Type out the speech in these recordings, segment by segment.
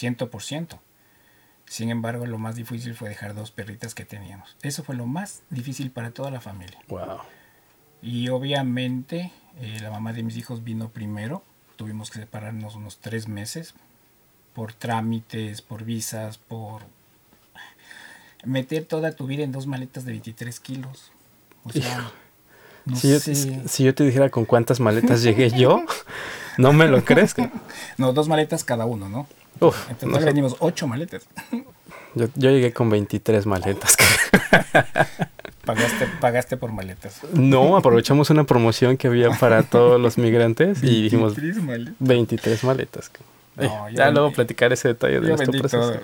100%. Sin embargo, lo más difícil fue dejar 2 perritas que teníamos. Eso fue lo más difícil para toda la familia. Wow. Y obviamente la mamá de mis hijos vino primero. Tuvimos que separarnos unos 3 meses por trámites, por visas, por meter toda tu vida en 2 maletas de 23 kilos. O sea, no sé. Si yo te dijera con cuántas maletas llegué yo, ¿no me lo crees? No, 2 maletas cada uno, ¿no? Uf, En total venimos 8 maletas. Yo llegué con 23 maletas. Pagaste por maletas. No, aprovechamos una promoción que había para todos los migrantes y dijimos 23 maletas. No, ya luego platicar ese detalle de nuestro proceso.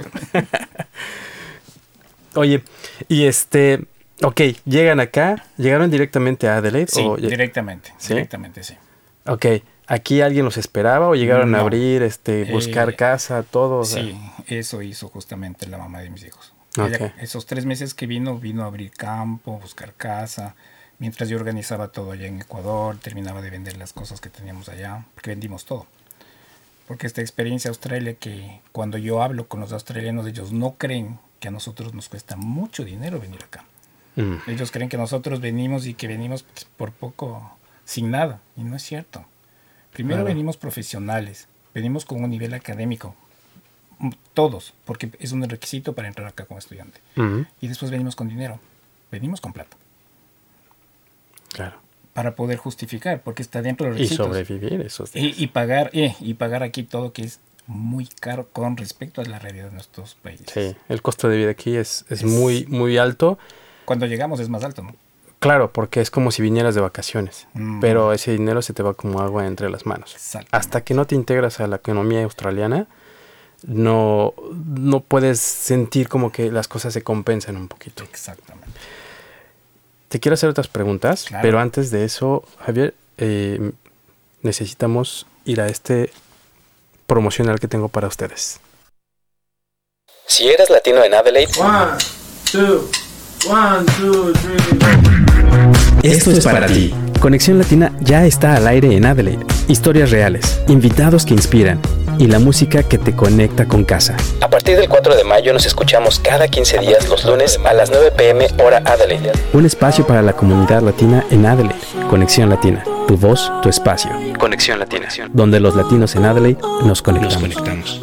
Oye, y ok, ¿llegaron directamente a Adelaide? Sí, directamente, ¿Sí? Directamente, sí. Ok, ¿aquí alguien los esperaba o llegaron a abrir, buscar casa, todo? Sí, eso hizo justamente la mamá de mis hijos. Okay. Ella, esos 3 meses que vino a abrir campo, buscar casa, mientras yo organizaba todo allá en Ecuador, terminaba de vender las cosas que teníamos allá, porque vendimos todo. Porque esta experiencia Australia, que cuando yo hablo con los australianos, ellos no creen que a nosotros nos cuesta mucho dinero venir acá. Ellos creen que nosotros venimos y que venimos por poco, sin nada, y no es cierto. Primero venimos profesionales, venimos con un nivel académico, todos, porque es un requisito para entrar acá como estudiante. Y después venimos con dinero, venimos con plata. Claro. Para poder justificar, porque está dentro de los requisitos. Y sobrevivir esos días. Y pagar aquí todo, que es muy caro con respecto a la realidad de nuestros países. Sí, el costo de vida aquí es muy, muy alto. Cuando llegamos es más alto, ¿no? Claro, porque es como si vinieras de vacaciones, pero ese dinero se te va como agua entre las manos. Hasta que no te integras a la economía australiana, no puedes sentir como que las cosas se compensan un poquito. Exactamente. Te quiero hacer otras preguntas, claro. Pero antes de eso, Javier, necesitamos ir a promocional que tengo para ustedes. Si eres latino en Adelaide, 1, 2, 1, 2, 3. Esto es para ti. Conexión Latina ya está al aire en Adelaide. Historias reales, invitados que inspiran y la música que te conecta con casa. A partir del 4 de mayo nos escuchamos cada 15 días los lunes a las 9 p.m. hora Adelaide. Un espacio para la comunidad latina en Adelaide. Conexión Latina. Tu voz, tu espacio. Conexión Latina. Donde los latinos en Adelaide nos conectamos.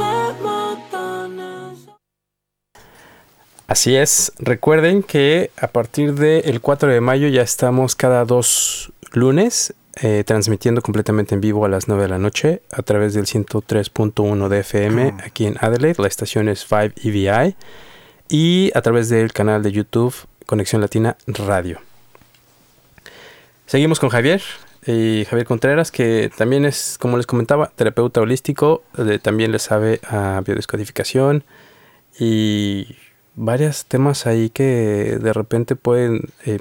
Así es. Recuerden que a partir del 4 de mayo ya estamos cada 2 lunes transmitiendo completamente en vivo a las 9 de la noche a través del 103.1 de FM aquí en Adelaide. La estación es 5 EVI y a través del canal de YouTube Conexión Latina Radio. Seguimos con Javier Contreras, que también es, como les comentaba, terapeuta holístico, también le sabe a biodescodificación y varios temas ahí que de repente pueden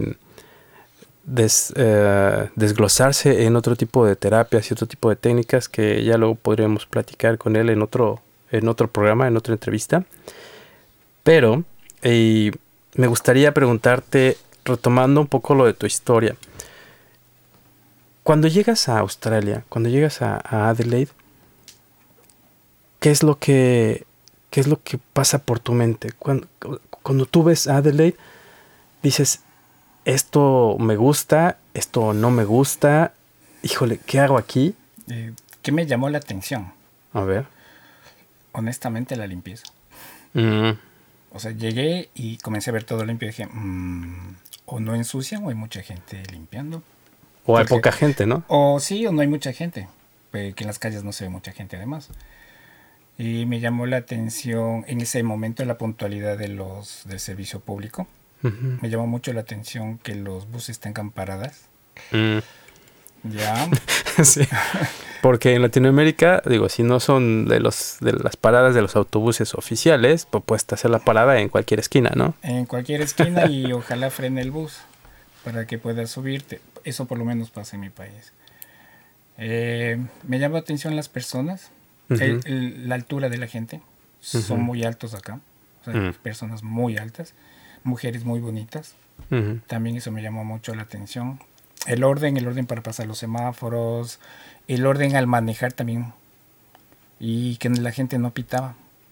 desglosarse en otro tipo de terapias y otro tipo de técnicas que ya luego podríamos platicar con él en otro programa, en otra entrevista. Pero me gustaría preguntarte, retomando un poco lo de tu historia, cuando llegas a Australia, cuando llegas a Adelaide, ¿qué es lo que pasa por tu mente? Cuando tú ves Adelaide, dices, esto me gusta, esto no me gusta, híjole, ¿qué hago aquí? ¿Qué me llamó la atención? A ver. Honestamente, la limpieza. O sea, llegué y comencé a ver todo limpio y dije, o no ensucian o hay mucha gente limpiando. O hay poca gente, ¿no? O sí, o no hay mucha gente, que en las calles no se ve mucha gente además. Y me llamó la atención en ese momento la puntualidad del servicio público. Me llamó mucho la atención que los buses tengan paradas. Ya. Sí. Porque en Latinoamérica, digo, si no son de las paradas de los autobuses oficiales, pues puedes hacer la parada en cualquier esquina, ¿no? En cualquier esquina y ojalá frene el bus para que puedas subirte. Eso por lo menos pasa en mi país. Me llama la atención las personas, la altura de la gente. Son muy altos acá. O sea, personas muy altas. Mujeres muy bonitas. También eso me llamó mucho la atención. El orden para pasar los semáforos, el orden al manejar también. Y que la gente no pitaba.